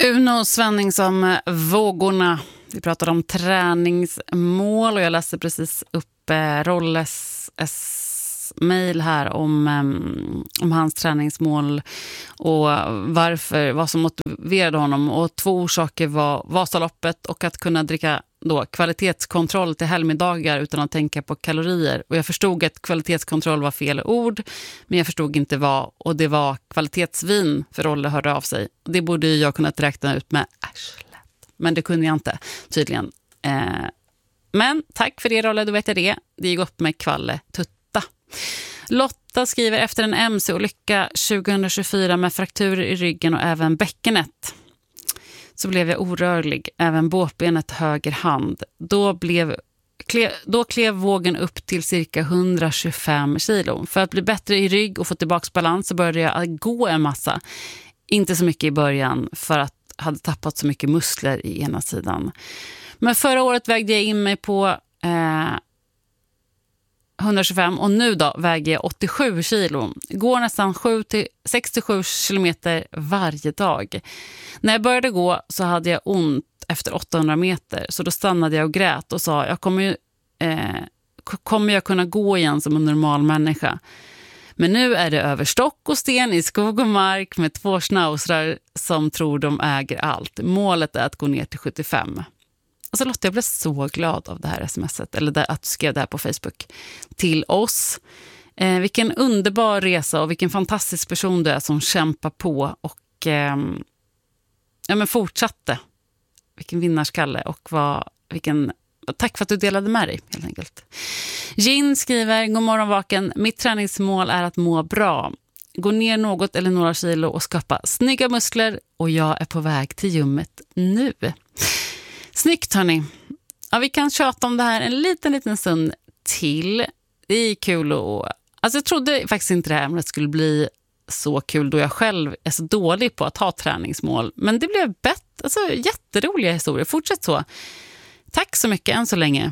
Uno Svenningsson, vågorna. Vi pratade om träningsmål och jag läste precis upp Rolles mejl här om hans träningsmål och vad som motiverade honom. Och 2 orsaker var Vasaloppet och att kunna dricka då kvalitetskontroll till helgmiddagar utan att tänka på kalorier. Och jag förstod att kvalitetskontroll var fel ord, men jag förstod inte vad. Och det var kvalitetsvin, för Rolle hörde av sig. Det borde jag kunna räkna ut med arslet. Men det kunde jag inte, tydligen. Men tack för det, Rolle, då vet jag det. Det gick upp med kvalle tutta. Lotta skriver efter en MC-olycka 2024 med frakturer i ryggen och även bäckenet. Så blev jag orörlig, även båtbenet höger hand. Då klev vågen upp till cirka 125 kilo. För att bli bättre i rygg och få tillbaka balans så började jag gå en massa. Inte så mycket i början för att jag hade tappat så mycket muskler i ena sidan. Men förra året vägde jag in mig på 125 och nu då väger jag 87 kilo. Går nästan 67 kilometer varje dag. När jag började gå så hade jag ont efter 800 meter. Så då stannade jag och grät och sa kommer jag kunna gå igen som en normal människa. Men nu är det över stock och sten i skog och mark med 2 schnauzrar som tror de äger allt. Målet är att gå ner till 75. Alltså Lotta, jag blev så glad av det här smset, eller att du skrev det här på Facebook till oss. Vilken underbar resa och vilken fantastisk person du är som kämpar på och men fortsatte. Vilken vinnarskalle och tack för att du delade med dig, helt enkelt. Jin skriver, god morgon vaken. Mitt träningsmål är att må bra. Gå ner något eller några kilo och skapa snygga muskler och jag är på väg till gymmet nu. Snyggt, hörni. Ja, vi kan tjata om det här en liten stund till. Det är kul jag trodde faktiskt inte det här ämnet skulle bli så kul då jag själv är så dålig på att ha träningsmål. Men det blev jätteroliga historier. Fortsätt så. Tack så mycket än så länge.